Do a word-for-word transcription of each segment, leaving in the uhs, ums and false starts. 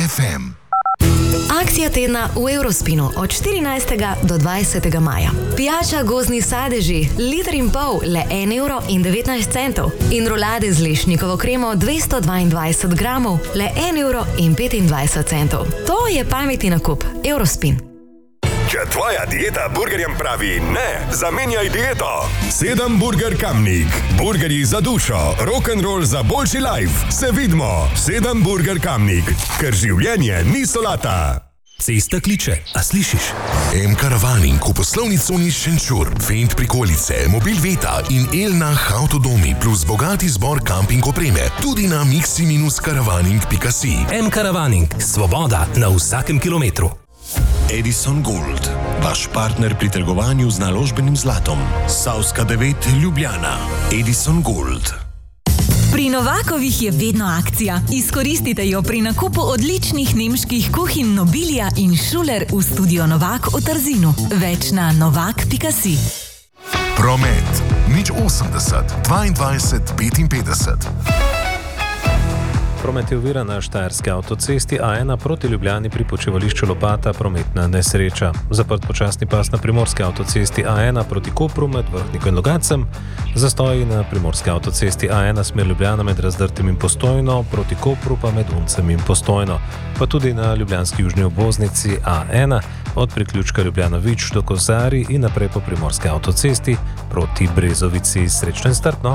ef em. Akcija tedna v Eurospinu od štirinajstega do dvajsetega maja. Pijača gozdni sadeži, liter in pol, le en evro in devetnajst centov. In rolade z lešnikovo kremo dvesto dvaindvajset gramov, le en evro in petindvajset centov. To je pametni nakup. Eurospin. Če tvoja dieta burgerjem pravi ne, zamenjaj dieto. Sedem Burger Kamnik. Burgerji za dušo, rock'n'roll za boljši life. Se vidimo. Sedem Burger Kamnik. Ker življenje ni solata. Cesta kliče, a slišiš? M-Karavaning v poslovni coni Šenčur, Fendt prikolice, Mobil Veta in Elnah Avtodomi plus bogati zbor kamping opreme. Tudi na mixi minus karavaning pika si. M-Karavaning. Svoboda na vsakem kilometru. Edison Gold, vaš partner pri trgovanju z naložbenim zlatom. Savska devet, Ljubljana. Edison Gold. Pri Novakovih je vedno akcija. Izkoristite jo pri nakupu odličnih nemških kuhinj Nobilia in Schuler v studio Novak v Trzinu. Več na novak pika si. Promet. Nič osemdeset, dvaindvajset, petinpetdeset. Promet je oviran na štajerski avtocesti A ena proti Ljubljani pri počivališču Lopata, prometna nesreča. Zaprt počasni pas na primorski avtocesti A ena proti Kopru med Vrhniko in Logacem. Zastoji na primorski avtocesti A ena smer Ljubljana med Razdrtim in Postojno, proti Kopru pa med Uncem in Postojno. Pa tudi na ljubljanski južni obvoznici A ena od priključka Ljubljana-Vič do Kozari in naprej po primorski avtocesti proti Brezovici. Srečno in strpno!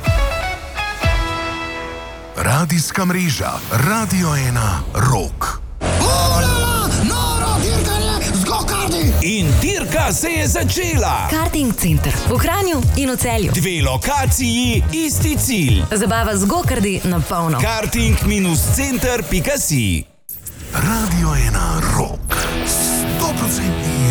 Radijska mreža Radio ena Rock. Olala, noro dirkanje z go-karti! In dirka se je začela! Karting center v Kranju in v Celju. Dve lokaciji, isti cilj. Zabava z go-karti na polno. karting center pika si. Radio ena Rock. sto procentno